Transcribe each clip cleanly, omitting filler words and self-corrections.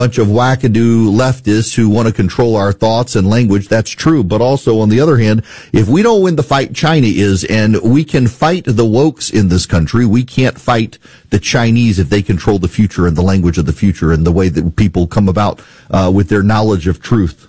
bunch of wackadoo leftists who want to control our thoughts and language. That's true. But also, on the other hand, if we don't win the fight, China is, and we can fight the wokes in this country. We can't fight the Chinese if they control the future and the language of the future and the way that people come about with their knowledge of truth.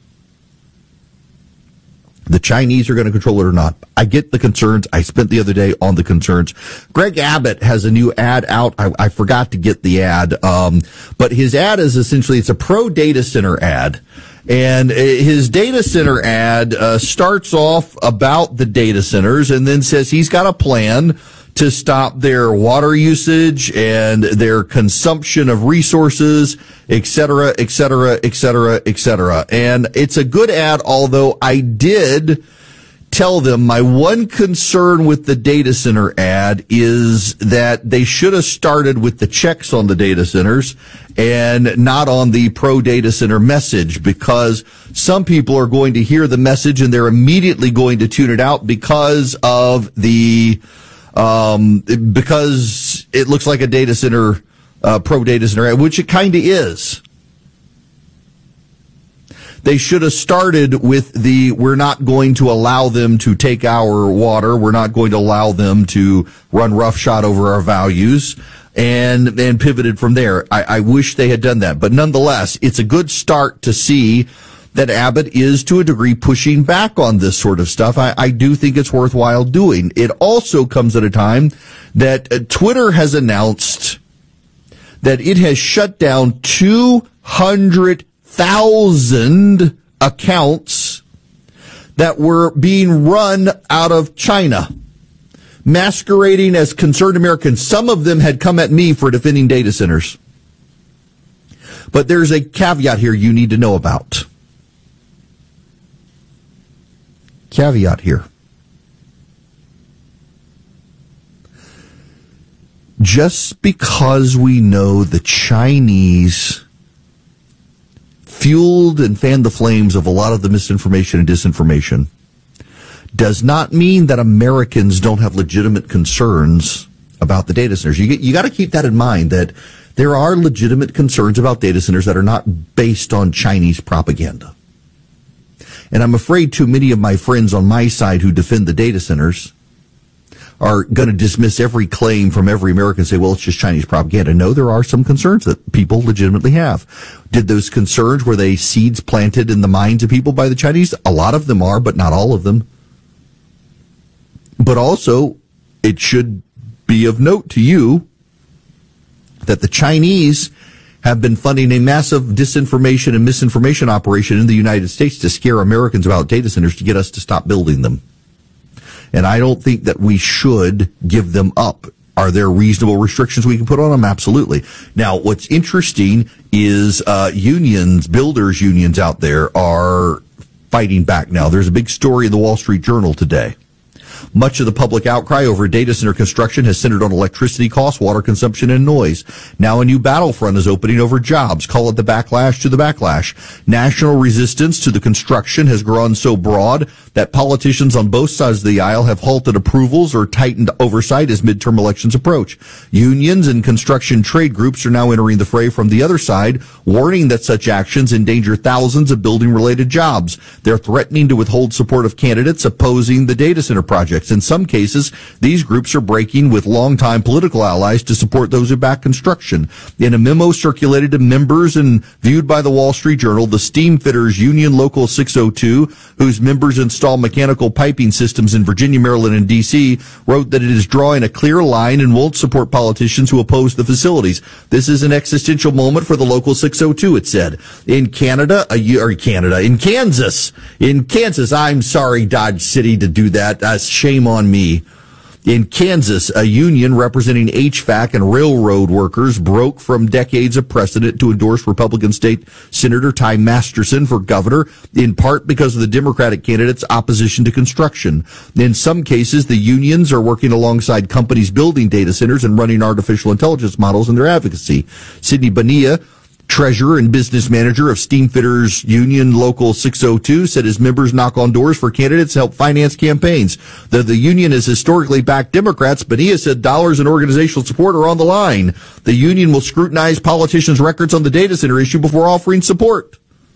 The Chinese are going to control it or not. I get the concerns. I spent the other day on the concerns. Greg Abbott has a new ad out. I forgot to get the ad. But his ad is essentially, it's a pro data center ad. And his data center ad starts off about the data centers and then says he's got a plan to stop their water usage and their consumption of resources, et cetera, et cetera, et cetera, et cetera. And it's a good ad, although I did tell them my one concern with the data center ad is that they should have started with the checks on the data centers and not on the pro data center message, because some people are going to hear the message and they're immediately going to tune it out because of the because it looks like a data center, pro data center, which it kind of is. They should have started with we're not going to allow them to take our water. We're not going to allow them to run roughshod over our values, and pivoted from there. I wish they had done that. But nonetheless, it's a good start to see that Abbott is, to a degree, pushing back on this sort of stuff. I do think it's worthwhile doing. It also comes at a time that Twitter has announced that it has shut down 200,000 accounts that were being run out of China, masquerading as concerned Americans. Some of them had come at me for defending data centers. But there's a caveat here you need to know about. Caveat here. Just because we know the Chinese fueled and fanned the flames of a lot of the misinformation and disinformation does not mean that Americans don't have legitimate concerns about the data centers. You got to keep that in mind, that there are legitimate concerns about data centers that are not based on Chinese propaganda. And I'm afraid too many of my friends on my side who defend the data centers are going to dismiss every claim from every American and say, well, it's just Chinese propaganda. No, there are some concerns that people legitimately have. Did those concerns, were they seeds planted in the minds of people by the Chinese? A lot of them are, but not all of them. But also, it should be of note to you that the Chinese have been funding a massive disinformation and misinformation operation in the United States to scare Americans about data centers to get us to stop building them. And I don't think that we should give them up. Are there reasonable restrictions we can put on them? Absolutely. Now, what's interesting is unions, builders unions out there are fighting back now. There's a big story in the Wall Street Journal today. Much of the public outcry over data center construction has centered on electricity costs, water consumption, and noise. Now a new battlefront is opening over jobs. Call it the backlash to the backlash. National resistance to the construction has grown so broad that politicians on both sides of the aisle have halted approvals or tightened oversight as midterm elections approach. Unions and construction trade groups are now entering the fray from the other side, warning that such actions endanger thousands of building-related jobs. They're threatening to withhold support of candidates opposing the data center project. In some cases, these groups are breaking with longtime political allies to support those who back construction. In a memo circulated to members and viewed by the Wall Street Journal, the Steam Fitters Union Local 602, whose members install mechanical piping systems in Virginia, Maryland, and D.C., wrote that it is drawing a clear line and won't support politicians who oppose the facilities. This is an existential moment for the Local 602, it said. In Kansas, I'm sorry, Dodge City, to do that. Shame on me. In Kansas, a union representing HVAC and railroad workers broke from decades of precedent to endorse Republican State Senator Ty Masterson for governor, in part because of the Democratic candidate's opposition to construction. In some cases, the unions are working alongside companies building data centers and running artificial intelligence models in their advocacy. Sidney Bonilla Treasurer and business manager of Steamfitters Union Local 602 said his members knock on doors for candidates to help finance campaigns. The union has historically backed Democrats, but he has said dollars in organizational support are on the line. The union will scrutinize politicians' records on the data center issue before offering support.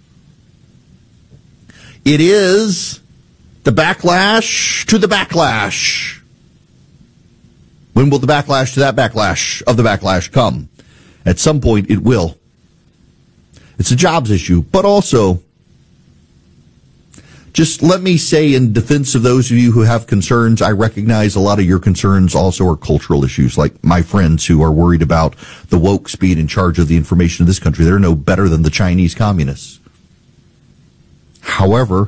It is the backlash to the backlash. When will the backlash to that backlash of the backlash come? At some point, it will. It's a jobs issue, but also, just let me say in defense of those of you who have concerns, I recognize a lot of your concerns also are cultural issues, like my friends who are worried about the wokes being in charge of the information in this country. They're no better than the Chinese communists. However,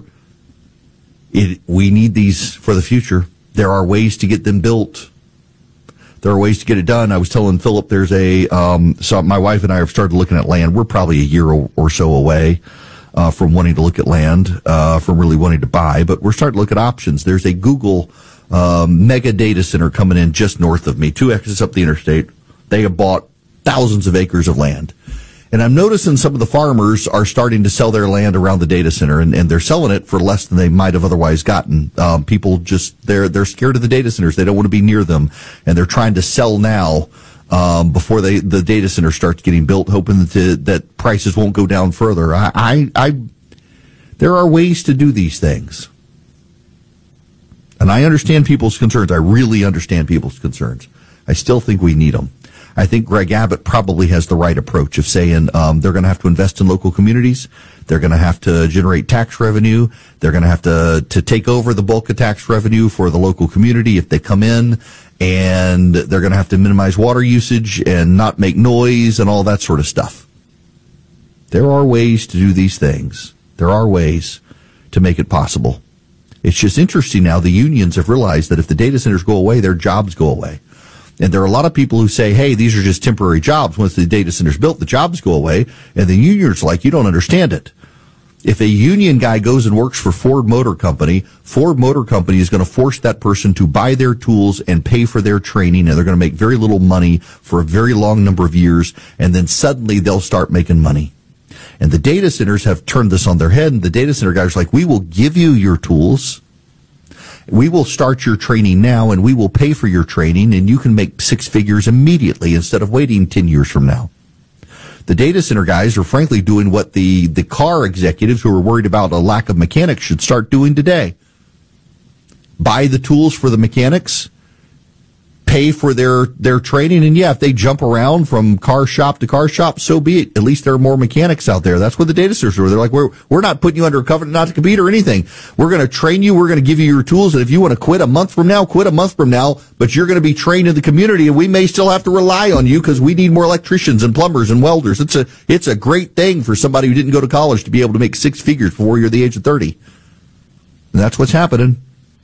we need these for the future. There are ways to get them built. There are ways to get it done. I was telling Philip there's so my wife and I have started looking at land. We're probably a year or so away from wanting to look at land, from really wanting to buy, but we're starting to look at options. There's a Google mega data center coming in just north of me, 2 exits up the interstate. They have bought thousands of acres of land. And I'm noticing some of the farmers are starting to sell their land around the data center, and they're selling it for less than they might have otherwise gotten. People just, they're scared of the data centers. They don't want to be near them, and they're trying to sell now, before the data center starts getting built, hoping that prices won't go down further. There are ways to do these things. And I understand people's concerns. I really understand people's concerns. I still think we need them. I think Greg Abbott probably has the right approach of saying they're going to have to invest in local communities. They're going to have to generate tax revenue. They're going to have to take over the bulk of tax revenue for the local community if they come in. And they're going to have to minimize water usage and not make noise and all that sort of stuff. There are ways to do these things. There are ways to make it possible. It's just interesting now the unions have realized that if the data centers go away, their jobs go away. And there are a lot of people who say, hey, these are just temporary jobs. Once the data center's built, the jobs go away. And the union's like, you don't understand it. If a union guy goes and works for Ford Motor Company is going to force that person to buy their tools and pay for their training, and they're going to make very little money for a very long number of years, and then suddenly they'll start making money. And the data centers have turned this on their head, and the data center guys are like, we will give you your tools. We will start your training now, and we will pay for your training, and you can make 6 figures immediately instead of waiting 10 years from now. The data center guys are frankly doing what the car executives who are worried about a lack of mechanics should start doing today. Buy the tools for the mechanics, pay for their training, and yeah, if they jump around from car shop to car shop, so be it. At least there are more mechanics out there. That's what the data centers are. They're like, we're not putting you under a covenant not to compete or anything. We're going to train you. We're going to give you your tools. And if you want to quit a month from now, quit a month from now. But you're going to be trained in the community, and we may still have to rely on you because we need more electricians and plumbers and welders. It's a great thing for somebody who didn't go to college to be able to make 6 figures before you're the age of 30. And that's what's happening.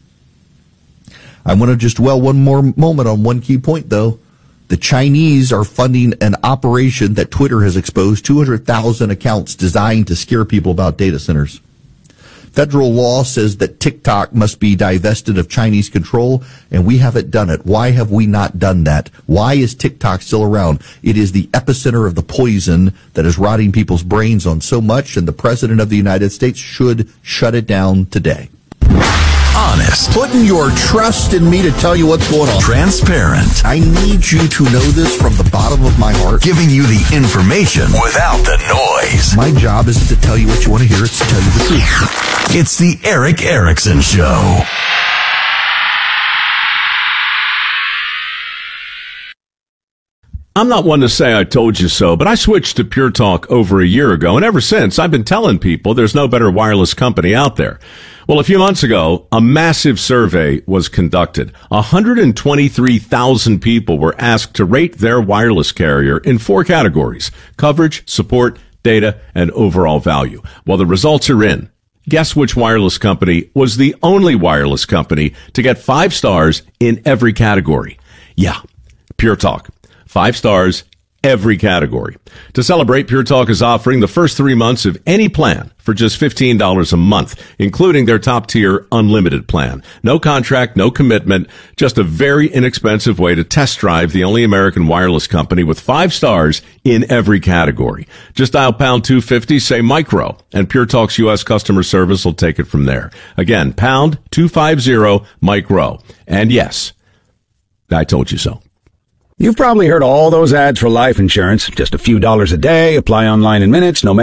I want to just dwell one more moment on one key point, though. The Chinese are funding an operation that Twitter has exposed, 200,000 accounts designed to scare people about data centers. Federal law says that TikTok must be divested of Chinese control, and we haven't done it. Why have we not done that? Why is TikTok still around? It is the epicenter of the poison that is rotting people's brains on so much, and the President of the United States should shut it down today. Honest. Putting your trust in me to tell you what's going on. Transparent. I need you to know this from the bottom of my heart. Giving you the information without the noise. My job isn't to tell you what you want to hear, it's to tell you the truth. It's the Erick Erickson Show. I'm not one to say I told you so, but I switched to Pure Talk over a year ago, and ever since, I've been telling people there's no better wireless company out there. Well, a few months ago, a massive survey was conducted. 123,000 people were asked to rate their wireless carrier in 4 categories: coverage, support, data, and overall value. Well, the results are in. Guess which wireless company was the only wireless company to get 5 stars in every category? Yeah, Pure Talk. 5 stars every category. To celebrate, Pure Talk is offering the first 3 months of any plan for just $15 a month, including their top-tier unlimited plan. No contract, no commitment, just a very inexpensive way to test drive the only American wireless company with 5 stars in every category. Just dial pound 250, say micro, and Pure Talk's U.S. customer service will take it from there. Again, pound 250 micro. And yes, I told you so. You've probably heard all those ads for life insurance. Just a few dollars a day, apply online in minutes, no